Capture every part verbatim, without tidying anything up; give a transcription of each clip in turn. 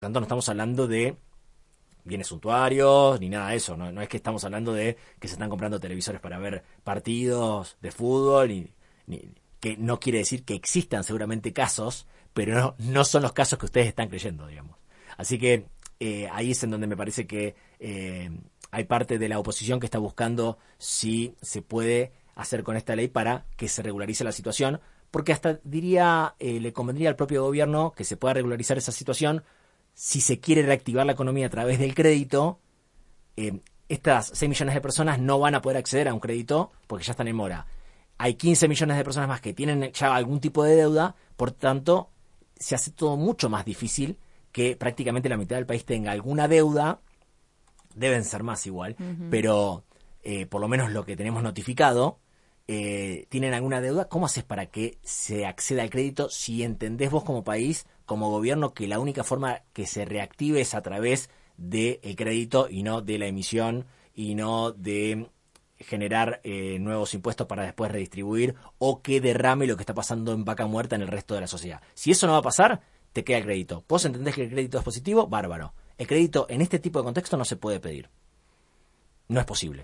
tanto no estamos hablando de bienes suntuarios ni nada de eso, no, no es que estamos hablando de que se están comprando televisores para ver partidos de fútbol, ni, ni, que no quiere decir que existan seguramente casos, pero no, no son los casos que ustedes están creyendo, digamos. Así que eh, ahí es en donde me parece que eh, hay parte de la oposición que está buscando si se puede hacer con esta ley para que se regularice la situación, porque hasta diría, eh, le convendría al propio gobierno que se pueda regularizar esa situación si se quiere reactivar la economía a través del crédito. Eh, estas seis millones de personas no van a poder acceder a un crédito porque ya están en mora. Hay quince millones de personas más que tienen ya algún tipo de deuda, por tanto, se hace todo mucho más difícil que prácticamente la mitad del país tenga alguna deuda. Deben ser más igual, uh-huh. pero eh, por lo menos lo que tenemos notificado, eh, tienen alguna deuda. ¿Cómo haces para que se acceda al crédito si entendés vos como país, como gobierno, que la única forma que se reactive es a través del crédito y no de la emisión y no de generar eh, nuevos impuestos para después redistribuir o que derrame lo que está pasando en vaca muerta en el resto de la sociedad? Si eso no va a pasar, te queda el crédito. ¿Vos entendés que el crédito es positivo? Bárbaro. El crédito en este tipo de contexto no se puede pedir. No es posible.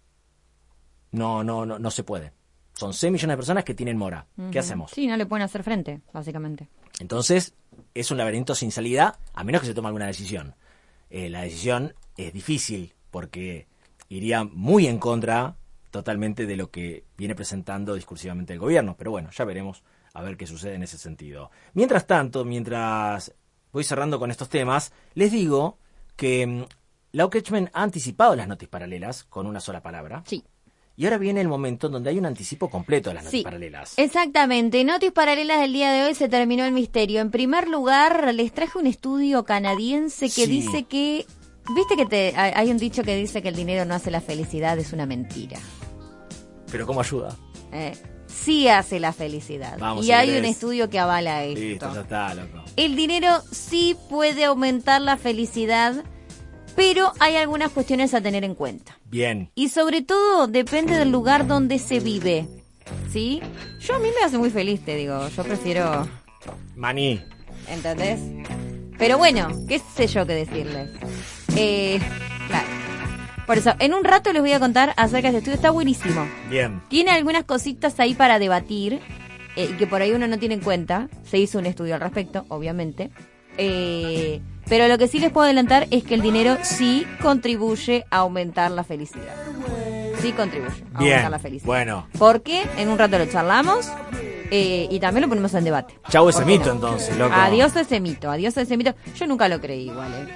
No, no, no, no se puede. Son seis millones de personas que tienen mora. Uh-huh. ¿Qué hacemos? Sí, no le pueden hacer frente, básicamente. Entonces, es un laberinto sin salida, a menos que se tome alguna decisión. Eh, la decisión es difícil, porque iría muy en contra totalmente de lo que viene presentando discursivamente el gobierno. Pero bueno, ya veremos a ver qué sucede en ese sentido. Mientras tanto, mientras voy cerrando con estos temas, les digo que um, Lau Ketchman ha anticipado las noticias paralelas con una sola palabra. Sí. Y ahora viene el momento donde hay un anticipo completo de las noticias sí, paralelas. Exactamente. Noticias paralelas del día de hoy se terminó el misterio. En primer lugar, les traje un estudio canadiense que sí. dice que... Viste que te, hay un dicho que dice que el dinero no hace la felicidad, es una mentira. ¿Pero cómo ayuda? Eh, sí hace la felicidad. Vamos, y si hay querés. un estudio que avala esto. Listo, ya está, loco. El dinero sí puede aumentar la felicidad, pero hay algunas cuestiones a tener en cuenta. Bien. Y sobre todo depende del lugar donde se vive, ¿sí? Yo a mí me hace muy feliz, te digo. Yo prefiero... Maní. ¿Entendés? Pero bueno, qué sé yo qué decirles. Eh, claro. Por eso, en un rato les voy a contar acerca de este estudio. Está buenísimo. Bien. Tiene algunas cositas ahí para debatir, eh, y que por ahí uno no tiene en cuenta. Se hizo un estudio al respecto, obviamente. Eh... Pero lo que sí les puedo adelantar es que el dinero sí contribuye a aumentar la felicidad. Sí contribuye a Bien, aumentar la felicidad. Bueno. Porque en un rato lo charlamos, eh, y también lo ponemos en debate. Chau ese mito, no? Entonces, loco. Adiós a ese mito, adiós a ese mito. Yo nunca lo creí igual, ¿eh?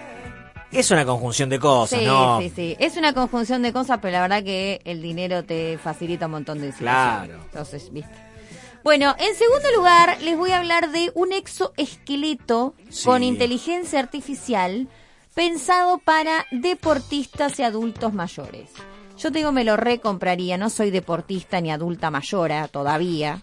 Es una conjunción de cosas, sí, ¿no? Sí, sí, es una conjunción de cosas, pero la verdad que el dinero te facilita un montón de situaciones. Claro. Entonces, viste. Bueno, en segundo lugar, les voy a hablar de un exoesqueleto sí. con inteligencia artificial pensado para deportistas y adultos mayores. Yo te digo, me lo recompraría. No soy deportista ni adulta mayora todavía,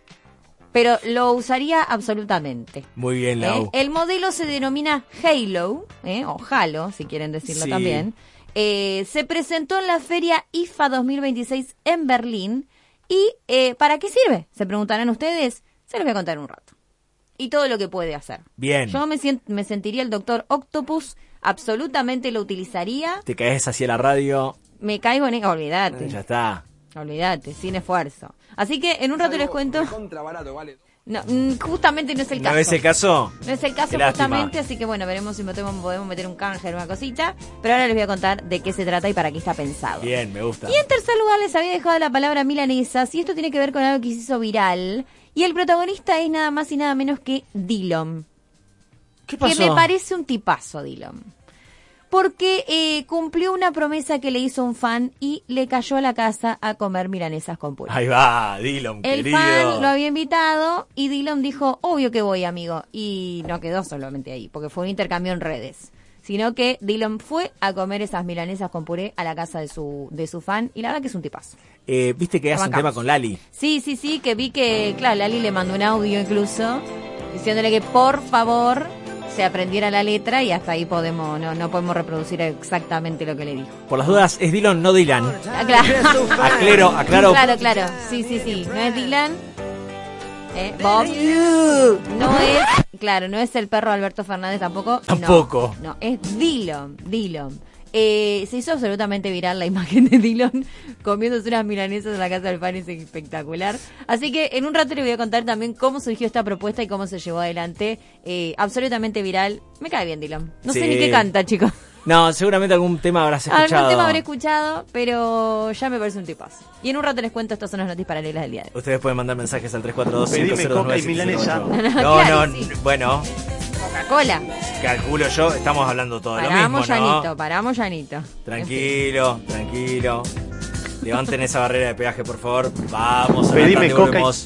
pero lo usaría absolutamente. Muy bien, Lau. ¿Eh? El modelo se denomina Halo, ¿eh? o Halo, si quieren decirlo sí. también. Eh, se presentó en la feria I F A dos mil veintiséis en Berlín. ¿Y eh, para qué sirve? Se preguntarán ustedes. Se los voy a contar un rato. Y todo lo que puede hacer. Bien. Yo me, sient- me sentiría el doctor Octopus. Absolutamente lo utilizaría. Te caes hacia la radio. Me caigo en... Olvídate. Ya está. Olvídate, sin esfuerzo. Así que en un rato les cuento... Barato, vale. No, justamente no es el caso. ¿No es el caso? No es el caso Qué justamente, lástima. así que bueno, veremos si metemos, podemos meter un canje, una cosita. Pero ahora les voy a contar de qué se trata y para qué está pensado. Bien, me gusta. Y en tercer lugar les había dejado la palabra milanesas, y esto tiene que ver con algo que se hizo viral. Y el protagonista es nada más y nada menos que Dillom. ¿Qué pasó? Que me parece un tipazo, Dillom. Porque eh, cumplió una promesa que le hizo un fan y le cayó a la casa a comer milanesas con puré. Ahí va, Dillom, El querido. fan lo había invitado y Dillom dijo, obvio que voy, amigo. Y no quedó solamente ahí, porque fue un intercambio en redes. Sino que Dillom fue a comer esas milanesas con puré a la casa de su de su fan. Y la verdad que es un tipazo. Eh, Viste que hace un tema con Lali. Sí, sí, sí, que vi que, claro, Lali le mandó un audio incluso, diciéndole que por favor se aprendiera la letra, y hasta ahí podemos no no podemos reproducir exactamente lo que le dijo. Por las dudas, es Dillom, no Dylan. Ah, claro. Aclaro, aclaro. Claro, claro. Sí, sí, sí. No es Dylan. Eh, Bob. No es Claro, no es el perro Alberto Fernández tampoco. Tampoco. No, no es Dillon, Dillon. Eh, se hizo absolutamente viral la imagen de Dillon comiéndose unas milanesas en la Casa del Pan, es espectacular. Así que en un rato le voy a contar también cómo surgió esta propuesta y cómo se llevó adelante. Eh, absolutamente viral. Me cae bien Dillon. No Sí. sé ni qué canta, chicos. No, seguramente algún tema habrás escuchado. Algún tema habré escuchado, pero ya me parece un tipazo. Y en un rato les cuento, estas son las noticias paralelas del día de hoy. Ustedes pueden mandar mensajes al tres cuatro dos cinco Pedime cero dos nueve coca y siete cero ocho. milanesa. No, Claro, no, sí. bueno, Coca-Cola. calculo yo, estamos hablando todo de lo Paramos, mismo, ¿no? Llanito, paramos, Llanito. Tranquilo, tranquilo. Levanten esa barrera de peaje, por favor. Vamos a Pedime ver, coca y- volvemos.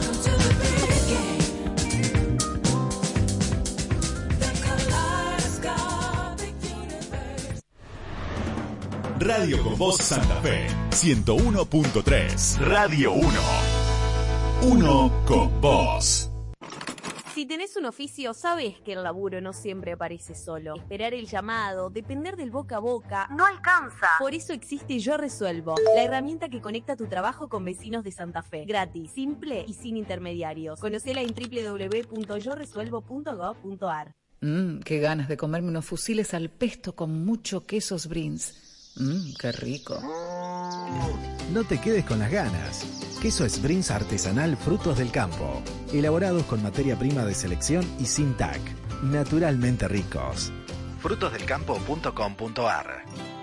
Radio con Voz Santa Fe, ciento uno punto tres. Radio uno. Uno con vos. Si tenés un oficio, sabes que el laburo no siempre aparece solo. Esperar el llamado, depender del boca a boca, no alcanza. Por eso existe Yo Resuelvo, la herramienta que conecta tu trabajo con vecinos de Santa Fe. Gratis, simple y sin intermediarios. Conocela en doble u doble u doble u punto yo resuelvo punto gob punto a r. Mmm, qué ganas de comerme unos fusiles al pesto con mucho queso Sbrins. Mmm, qué rico. No te quedes con las ganas. Queso Sbrins artesanal Frutos del Campo. Elaborados con materia prima de selección y sin T A C. Naturalmente ricos. frutos del campo punto com punto a r